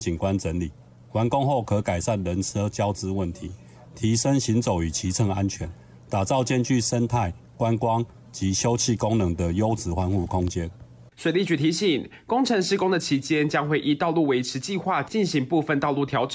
景观整理。完工后可改善人车交织问题，提升行走与骑乘安全，打造兼具生态、观光及休憩功能的优质欢呼空间。 水利局提醒，工程施工的期间将会依道路维持计划进行部分道路调整。